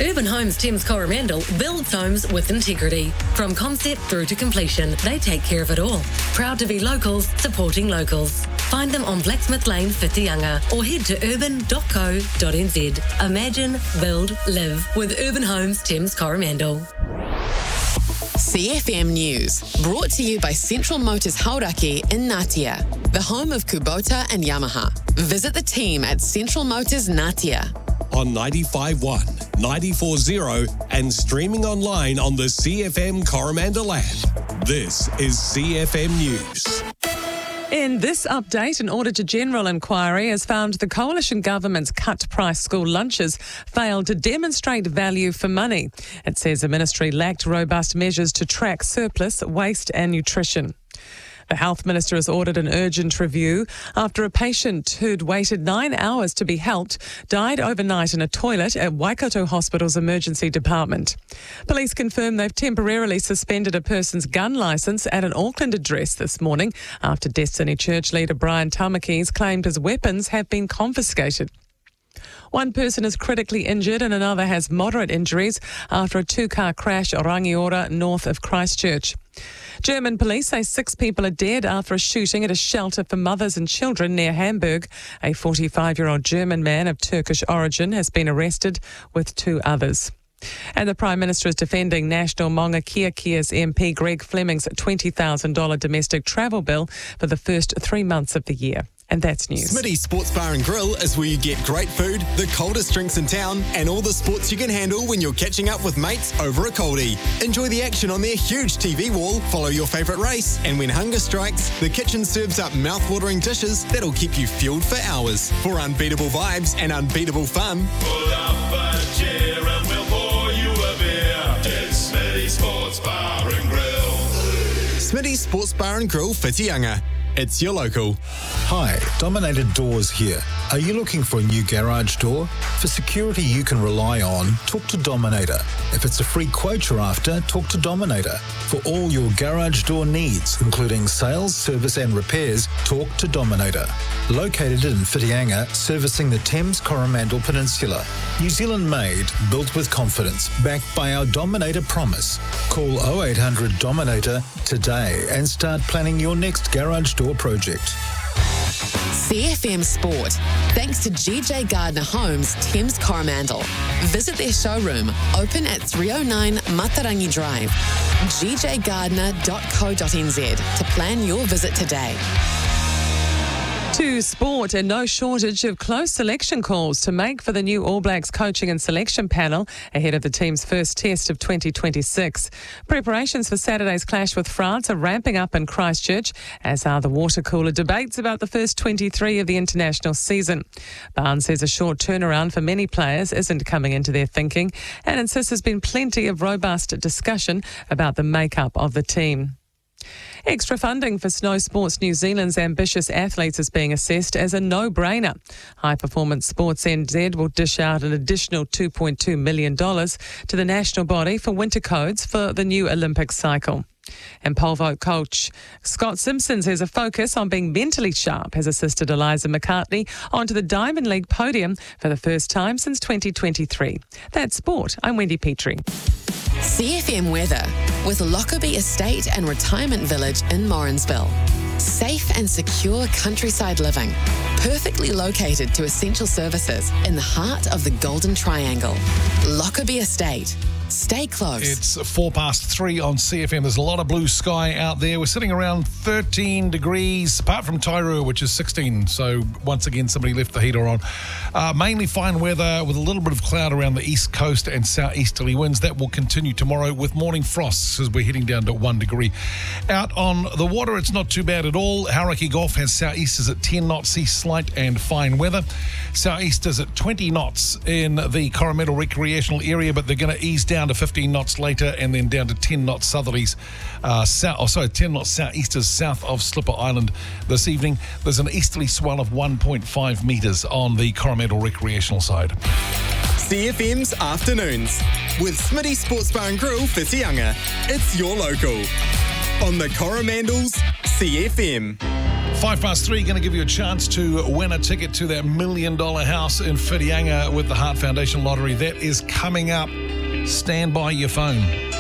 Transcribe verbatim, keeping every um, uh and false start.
Urban Homes Thames Coromandel builds homes with integrity. From concept through to completion, they take care of it all. Proud to be locals, supporting locals. Find them on Blacksmith Lane, Whitianga, or head to urban dot co dot n z. Imagine, build, live with Urban Homes Thames Coromandel. C F M News, brought to you by Central Motors Hauraki in Ngatea, the home of Kubota and Yamaha. Visit the team at Central Motors Ngatea. On ninety-five point one, ninety-four point zero and streaming online on the C F M Coromandel app. This is C F M News. In this update, an Auditor General inquiry has found the coalition government's cut-price school lunches failed to demonstrate value for money. It says the ministry lacked robust measures to track surplus, waste and nutrition. The Health Minister has ordered an urgent review after a patient who'd waited nine hours to be helped died overnight in a toilet at Waikato Hospital's emergency department. Police confirm they've temporarily suspended a person's gun licence at an Auckland address this morning after Destiny Church leader Brian Tamakis claimed his weapons have been confiscated. One person is critically injured and another has moderate injuries after a two-car crash at Rangiora north of Christchurch. German police say six people are dead after a shooting at a shelter for mothers and children near Hamburg. A forty-five-year-old German man of Turkish origin has been arrested with two others. And the Prime Minister is defending National Maunga Kia Kia's M P Greg Fleming's twenty thousand dollars domestic travel bill for the first three months of the year. And that's news. Smitty's Sports Bar and Grill is where you get great food, the coldest drinks in town, and all the sports you can handle when you're catching up with mates over a coldie. Enjoy the action on their huge T V wall, follow your favourite race, and when hunger strikes, the kitchen serves up mouth-watering dishes that'll keep you fueled for hours. For unbeatable vibes and unbeatable fun, pull up a chair and we'll pour you a beer. It's Smitty's Sports Bar and Grill. Smitty's Sports Bar and Grill, Whitianga. It's your local. Hi, Dominator Doors here. Are you looking for a new garage door? For security you can rely on, talk to Dominator. If it's a free quote you're after, talk to Dominator. For all your garage door needs, including sales, service and repairs, talk to Dominator. Located in Whitianga, servicing the Thames Coromandel Peninsula. New Zealand made, built with confidence, backed by our Dominator promise. Call oh eight hundred Dominator today and start planning your next garage door project. C F M Sport, thanks to G J Gardner Homes, Thames Coromandel. Visit their showroom, open at three oh nine Matarangi Drive, g j gardner dot co dot n z to plan your visit today. To sport, and no shortage of close selection calls to make for the new All Blacks coaching and selection panel ahead of the team's first test of twenty twenty-six. Preparations for Saturday's clash with France are ramping up in Christchurch, as are the water cooler debates about the first twenty-three of the international season. Barnes says a short turnaround for many players isn't coming into their thinking and insists there's been plenty of robust discussion about the makeup of the team. Extra funding for Snow Sports New Zealand's ambitious athletes is being assessed as a no-brainer. High Performance Sports N Z will dish out an additional two point two million dollars to the national body for winter codes for the new Olympic cycle. And pole vault coach Scott Simpson says a focus on being mentally sharp has assisted Eliza McCartney onto the Diamond League podium for the first time since twenty twenty-three. That's sport. I'm Wendy Petrie. C F M weather with Lockerbie Estate and Retirement Village in Morrinsville. Safe and secure countryside living, perfectly located to essential services in the heart of the Golden Triangle. Lockerbie Estate. Stay close. It's four past three on C F M. There's a lot of blue sky out there. We're sitting around thirteen degrees, apart from Tairua, which is sixteen. So once again, somebody left the heater on. Uh, mainly fine weather with a little bit of cloud around the east coast and southeasterly winds. That will continue tomorrow with morning frosts as we're heading down to one degree. Out on the water, it's not too bad at all. Hauraki Gulf has southeasters at ten knots, sea slight and fine weather. Southeasters at twenty knots in the Coromandel recreational area, but they're going to ease down to fifteen knots later and then down to ten knots southerlies, uh, south, oh, sorry, ten knots southeasters south of Slipper Island this evening. There's an easterly swell of one point five metres on the Coromandel recreational side. C F M's Afternoons with Smitty Sports Bar and Grill, Whitianga. It's your local. On the Coromandel's C F M. Five past three, going to give you a chance to win a ticket to that million dollar house in Whitianga with the Heart Foundation Lottery. That is coming up. Stand by your phone.